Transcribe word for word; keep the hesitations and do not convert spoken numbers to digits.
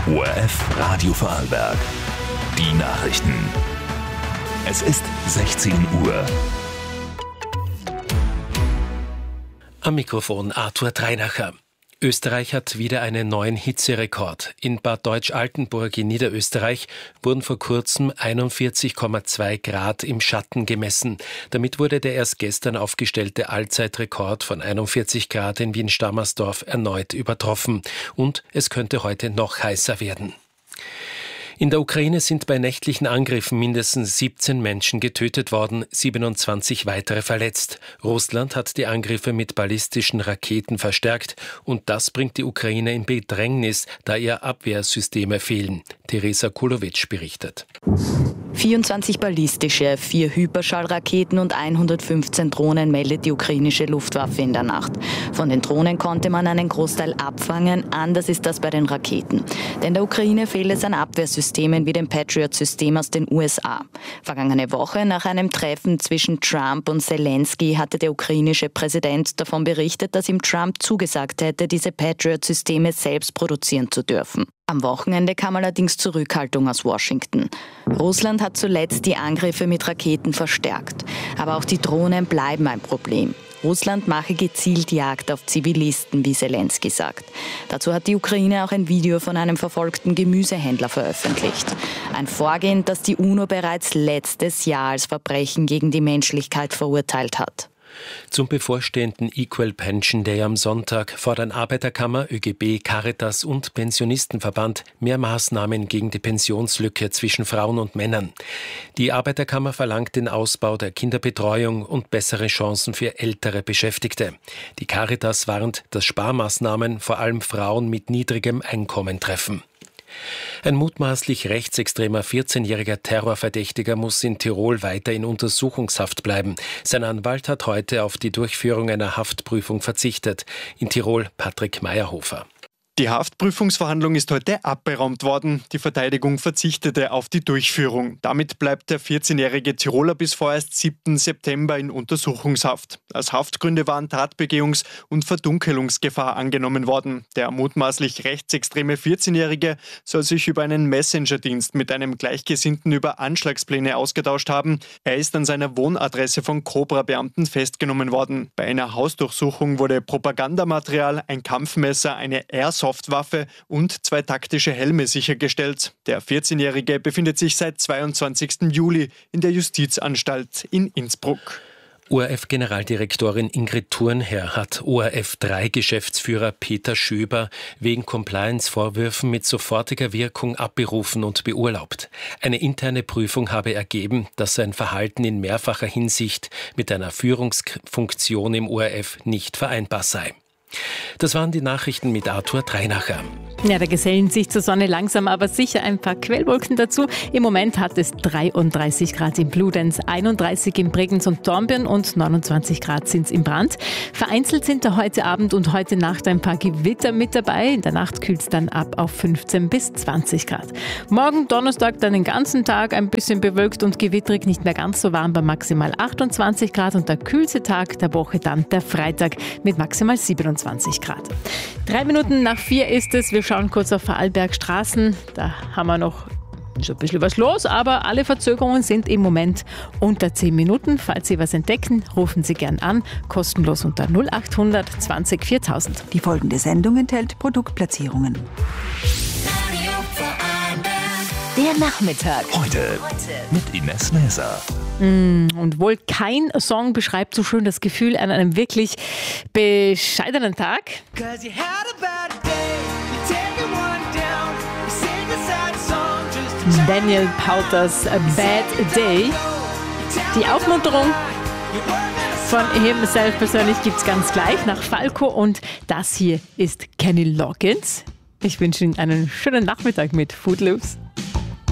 O R F Radio Vorarlberg. Die Nachrichten. Es ist sechzehn Uhr. Am Mikrofon Arthur Dreinacher. Österreich hat wieder einen neuen Hitzerekord. In Bad Deutsch-Altenburg in Niederösterreich wurden vor kurzem einundvierzig Komma zwei Grad im Schatten gemessen. Damit wurde der erst gestern aufgestellte Allzeitrekord von einundvierzig Grad in Wien-Stammersdorf erneut übertroffen. Und es könnte heute noch heißer werden. In der Ukraine sind bei nächtlichen Angriffen mindestens siebzehn Menschen getötet worden, siebenundzwanzig weitere verletzt. Russland hat die Angriffe mit ballistischen Raketen verstärkt und das bringt die Ukraine in Bedrängnis, da ihr Abwehrsysteme fehlen. Teresa Kulowitsch berichtet. vierundzwanzig ballistische, vier Hyperschallraketen und hundertfünfzehn Drohnen meldet die ukrainische Luftwaffe in der Nacht. Von den Drohnen konnte man einen Großteil abfangen, anders ist das bei den Raketen. Denn der Ukraine fehlt es an Abwehrsystemen wie dem Patriot-System aus den U S A. Vergangene Woche, nach einem Treffen zwischen Trump und Zelensky, hatte der ukrainische Präsident davon berichtet, dass ihm Trump zugesagt hätte, diese Patriot-Systeme selbst produzieren zu dürfen. Am Wochenende kam allerdings Zurückhaltung aus Washington. Russland hat zuletzt die Angriffe mit Raketen verstärkt. Aber auch die Drohnen bleiben ein Problem. Russland mache gezielt Jagd auf Zivilisten, wie Zelensky sagt. Dazu hat die Ukraine auch ein Video von einem verfolgten Gemüsehändler veröffentlicht. Ein Vorgehen, das die UNO bereits letztes Jahr als Verbrechen gegen die Menschlichkeit verurteilt hat. Zum bevorstehenden Equal Pension Day am Sonntag fordern Arbeiterkammer, ÖGB, Caritas und Pensionistenverband mehr Maßnahmen gegen die Pensionslücke zwischen Frauen und Männern. Die Arbeiterkammer verlangt den Ausbau der Kinderbetreuung und bessere Chancen für ältere Beschäftigte. Die Caritas warnt, dass Sparmaßnahmen vor allem Frauen mit niedrigem Einkommen treffen. Ein mutmaßlich rechtsextremer vierzehnjähriger Terrorverdächtiger muss in Tirol weiter in Untersuchungshaft bleiben. Sein Anwalt hat heute auf die Durchführung einer Haftprüfung verzichtet. In Tirol Patrick Meyerhofer. Die Haftprüfungsverhandlung ist heute abberaumt worden. Die Verteidigung verzichtete auf die Durchführung. Damit bleibt der vierzehnjährige Tiroler bis vorerst siebten September in Untersuchungshaft. Als Haftgründe waren Tatbegehungs- und Verdunkelungsgefahr angenommen worden. Der mutmaßlich rechtsextreme vierzehnjährige soll sich über einen Messenger-Dienst mit einem Gleichgesinnten über Anschlagspläne ausgetauscht haben. Er ist an seiner Wohnadresse von Cobra-Beamten festgenommen worden. Bei einer Hausdurchsuchung wurde Propagandamaterial, ein Kampfmesser, eine Airsoft Softwaffe und zwei taktische Helme sichergestellt. Der vierzehnjährige befindet sich seit zweiundzwanzigsten Juli in der Justizanstalt in Innsbruck. O R F-Generaldirektorin Ingrid Thurnherr hat O R F drei Geschäftsführer Peter Schöber wegen Compliance-Vorwürfen mit sofortiger Wirkung abberufen und beurlaubt. Eine interne Prüfung habe ergeben, dass sein Verhalten in mehrfacher Hinsicht mit einer Führungsfunktion im O R F nicht vereinbar sei. Das waren die Nachrichten mit Arthur Dreinacher. Ja, da gesellen sich zur Sonne langsam, aber sicher ein paar Quellwolken dazu. Im Moment hat es dreiunddreißig Grad in Bludenz, einunddreißig in Bregenz und Dornbirn und neunundzwanzig Grad sind es in Brand. Vereinzelt sind da heute Abend und heute Nacht ein paar Gewitter mit dabei. In der Nacht kühlt es dann ab auf fünfzehn bis zwanzig Grad. Morgen Donnerstag dann den ganzen Tag ein bisschen bewölkt und gewittrig, nicht mehr ganz so warm bei maximal achtundzwanzig Grad und der kühlste Tag der Woche dann der Freitag mit maximal siebenundzwanzig Grad. Drei Minuten nach vier ist es. Wir schauen kurz auf Vorarlbergstraßen. Da haben wir noch schon ein bisschen was los, aber alle Verzögerungen sind im Moment unter zehn Minuten. Falls Sie was entdecken, rufen Sie gern an. Kostenlos unter null acht hundert zwanzig viertausend. Die folgende Sendung enthält Produktplatzierungen. Der Nachmittag. Heute, Heute. mit Ines Näser. Und wohl kein Song beschreibt so schön das Gefühl an einem wirklich bescheidenen Tag. Daniel Powters A Bad Day. Die Aufmunterung von himself persönlich gibt es ganz gleich nach Falco und das hier ist Kenny Loggins. Ich wünsche Ihnen einen schönen Nachmittag mit Footloose.